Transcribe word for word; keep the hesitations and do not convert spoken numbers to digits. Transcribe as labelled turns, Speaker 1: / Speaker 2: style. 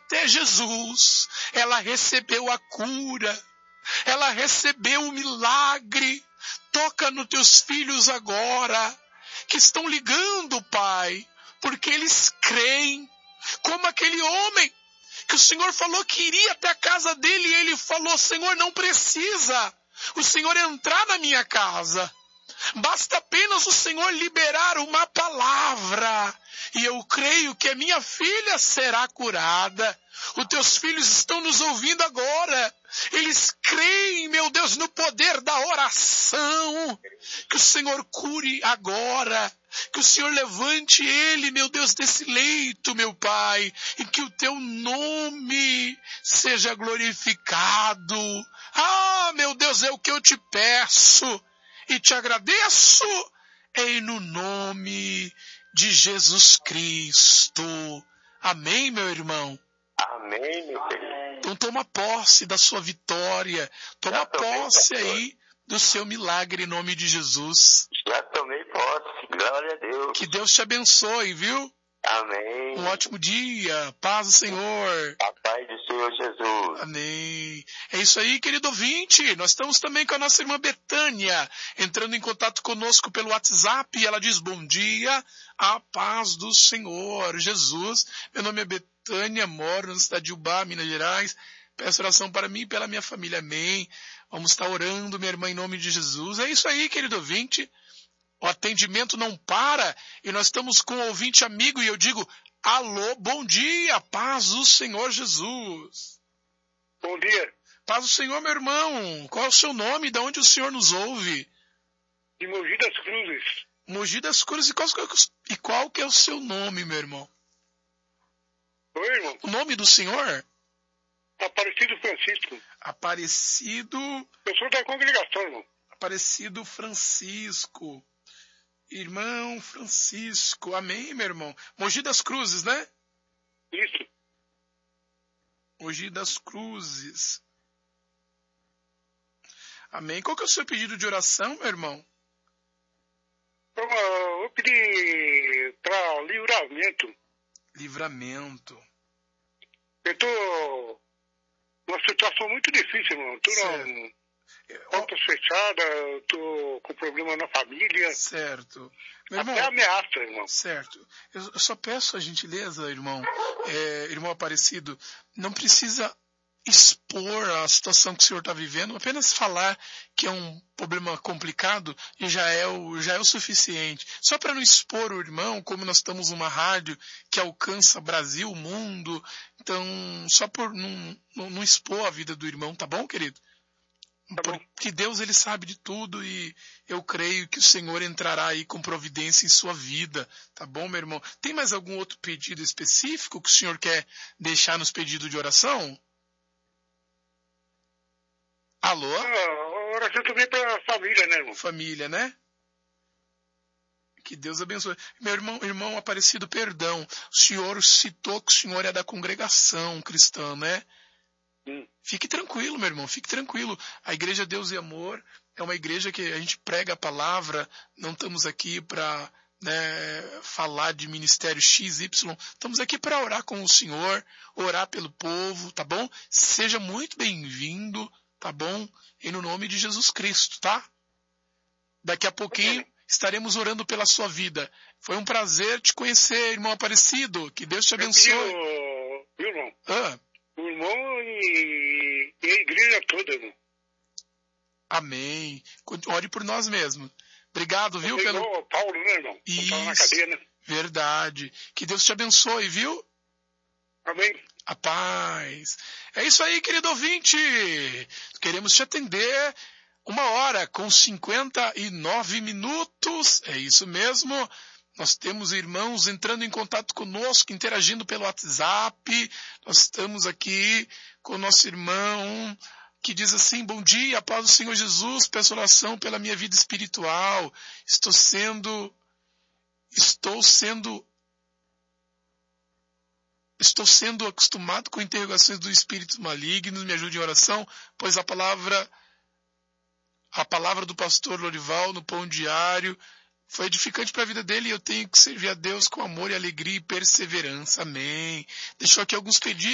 Speaker 1: até Jesus, ela recebeu a cura, ela recebeu o milagre. Toca nos teus filhos agora, que estão ligando, Pai, porque eles creem, como aquele homem que o Senhor falou que iria até a casa dele, e ele falou: Senhor, não precisa o Senhor entrar na minha casa, basta apenas o Senhor liberar uma palavra, e eu creio que a minha filha será curada. Os teus filhos estão nos ouvindo agora, eles creem, meu Deus, no poder da oração, que o Senhor cure agora, que o Senhor levante ele, meu Deus, desse leito, meu Pai, e que o teu nome seja glorificado. Ah, meu Deus, é o que eu te peço e te agradeço, em no nome de Jesus Cristo. Amém, meu irmão?
Speaker 2: Amém, meu querido.
Speaker 1: Então toma posse da sua vitória, toma posse aí do seu milagre em nome de Jesus.
Speaker 2: Já tomei posse, glória a Deus.
Speaker 1: Que Deus te abençoe, viu?
Speaker 2: Amém.
Speaker 1: Um ótimo dia, paz do Senhor.
Speaker 2: A paz do Senhor Jesus.
Speaker 1: Amém. É isso aí, querido ouvinte. Nós estamos também com a nossa irmã Betânia, entrando em contato conosco pelo WhatsApp, e ela diz: bom dia, a paz do Senhor Jesus. Meu nome é Betânia, moro na cidade de Ubá, Minas Gerais. Peço oração para mim e pela minha família, amém. Vamos estar orando, minha irmã, em nome de Jesus. É isso aí, querido ouvinte. O atendimento não para, e nós estamos com um ouvinte amigo, e eu digo: alô, bom dia, paz do Senhor Jesus.
Speaker 3: Bom dia.
Speaker 1: Paz do Senhor, meu irmão. Qual é o seu nome e de onde o Senhor nos ouve?
Speaker 3: De Mogi das Cruzes.
Speaker 1: Mogi das Cruzes. E qual, e qual que é o seu nome, meu irmão?
Speaker 3: Oi, irmão.
Speaker 1: O nome do Senhor?
Speaker 3: Aparecido Francisco.
Speaker 1: Aparecido...
Speaker 3: Eu sou da congregação, irmão.
Speaker 1: Aparecido Francisco. Irmão Francisco. Amém, meu irmão. Mogi das Cruzes, né?
Speaker 3: Isso.
Speaker 1: Mogi das Cruzes. Amém. Qual que é o seu pedido de oração, meu irmão?
Speaker 3: Então, eu pedi para livramento.
Speaker 1: Livramento.
Speaker 3: Eu tô numa situação muito difícil, irmão. Estou na portas fechadas, eu tô com problema na família.
Speaker 1: Certo. Meu irmão,
Speaker 3: até ameaça, irmão.
Speaker 1: Certo. Eu só peço a gentileza, irmão, é, irmão Aparecido, não precisa expor a situação que o senhor está vivendo, apenas falar que é um problema complicado e já é o, já é o suficiente. Só para não expor o irmão, como nós estamos numa rádio que alcança Brasil, mundo, então só por não, não, não expor a vida do irmão, tá bom, querido?
Speaker 3: Tá bom.
Speaker 1: Porque Deus, ele sabe de tudo, e eu creio que o Senhor entrará aí com providência em sua vida, tá bom, meu irmão? Tem mais algum outro pedido específico que o senhor quer deixar nos pedidos de oração? Alô?
Speaker 3: Ah, oração também para a família, né, irmão?
Speaker 1: Família, né? Que Deus abençoe. Meu irmão, irmão Aparecido, perdão. O senhor citou que o senhor é da congregação cristã, né?
Speaker 3: Hum.
Speaker 1: Fique tranquilo, meu irmão, fique tranquilo. A Igreja Deus e Amor é uma igreja que a gente prega a palavra, não estamos aqui para, né, falar de ministério X Y, estamos aqui para orar com o Senhor, orar pelo povo, tá bom? Seja muito bem-vindo, tá bom? E no nome de Jesus Cristo, tá? Daqui a pouquinho estaremos orando pela sua vida. Foi um prazer te conhecer, irmão Aparecido. Que Deus te abençoe.
Speaker 3: Eu pedi, viu, irmão?
Speaker 1: Ah.
Speaker 3: O irmão e, e a igreja toda, irmão.
Speaker 1: Amém. Ore por nós mesmos. Obrigado, viu?
Speaker 3: É
Speaker 1: pelo
Speaker 3: igual Paulo, né, irmão?
Speaker 1: Isso.
Speaker 3: Tava na cadeia, né?
Speaker 1: Verdade. Que Deus te abençoe, viu?
Speaker 3: Amém.
Speaker 1: A paz. É isso aí, querido ouvinte. Queremos te atender uma hora com cinquenta e nove minutos. É isso mesmo. Nós temos irmãos entrando em contato conosco, interagindo pelo WhatsApp. Nós estamos aqui com o nosso irmão que diz assim: bom dia, paz do Senhor Jesus, peço oração pela minha vida espiritual. Estou sendo, estou sendo, estou sendo acostumado com interrogações do espírito maligno, me ajude em oração, pois a palavra, a palavra do pastor Lorival no Pão Diário foi edificante para a vida dele, e eu tenho que servir a Deus com amor e alegria e perseverança. Amém. Deixou aqui alguns pedidos.